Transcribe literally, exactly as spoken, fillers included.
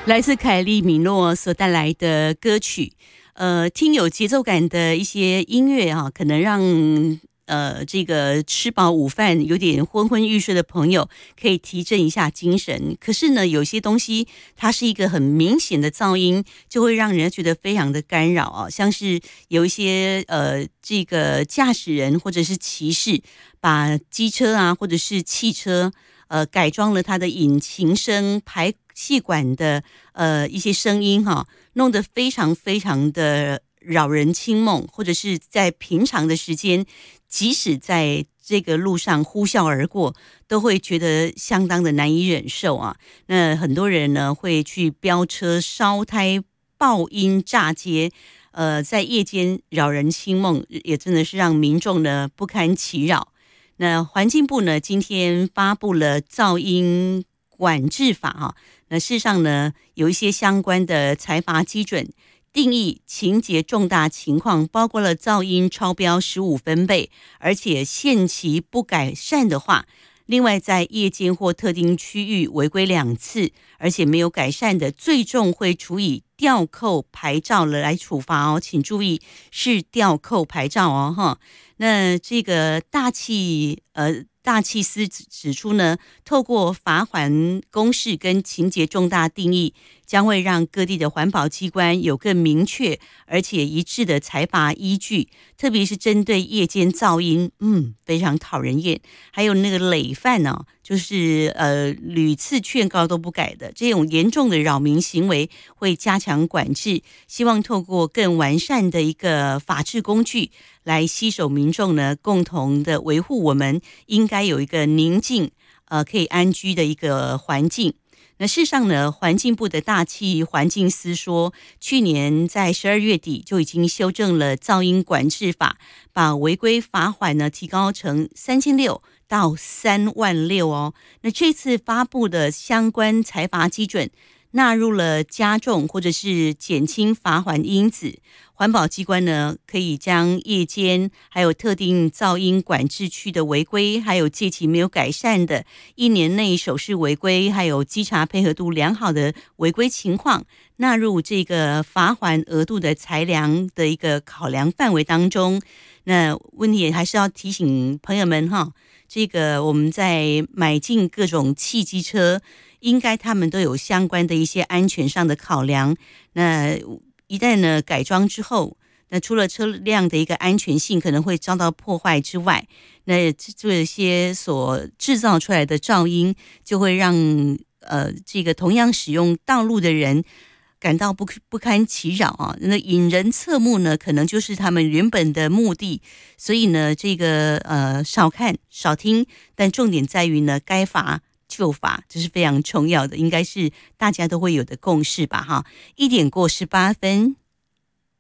来自凯利米诺所带来的歌曲，呃，听有节奏感的一些音乐啊，可能让呃这个吃饱午饭有点昏昏欲睡的朋友可以提振一下精神。可是呢，有些东西它是一个很明显的噪音，就会让人家觉得非常的干扰啊，像是有一些呃这个驾驶人或者是骑士把机车啊或者是汽车呃改装了它的引擎声、排气管的呃一些声音哈，弄得非常非常的扰人清梦，或者是在平常的时间，即使在这个路上呼啸而过，都会觉得相当的难以忍受啊。那很多人呢会去飙车、烧胎、爆音、炸街，呃，在夜间扰人清梦，也真的是让民众呢不堪其扰。那环境部呢今天发布了噪音管制法哈，那事实上呢有一些相关的裁罚基准，定义情节重大情况，包括了噪音超标十五分贝，而且限期不改善的话，另外在夜间或特定区域违规两次，而且没有改善的，最重会处以吊扣牌照了来处罚哦，请注意是吊扣牌照哦哈。那这个大气呃。大气司指出呢，透过罚锾公式跟情节重大定义，将会让各地的环保机关有更明确而且一致的裁罚依据，特别是针对夜间噪音，嗯，非常讨人厌。还有那个累犯呢、哦，就是呃屡次劝告都不改的这种严重的扰民行为，会加强管制，希望透过更完善的一个法治工具，来携手民众呢，共同的维护我们应该有一个宁静、呃可以安居的一个环境。那事实上呢，环境部的大气环境司说，去年在十二月底就已经修正了噪音管制法，把违规罚锾呢提高成三千六到三万六哦。那这次发布的相关裁罚基准，纳入了加重或者是减轻罚锾因子，环保机关呢可以将夜间还有特定噪音管制区的违规，还有届期没有改善的，一年内首次违规，还有稽查配合度良好的违规情况，纳入这个罚锾额度的裁量的一个考量范围当中。那问题还是要提醒朋友们哈，这个我们在买进各种汽机车，应该他们都有相关的一些安全上的考量。那一旦呢改装之后，那除了车辆的一个安全性可能会遭到破坏之外，那这些所制造出来的噪音就会让呃这个同样使用道路的人感到不不堪其扰啊，那引人侧目呢，可能就是他们原本的目的。所以呢，这个呃少看少听，但重点在于呢，该罚就罚，这是非常重要的，应该是大家都会有的共识吧哈。一点过十八分。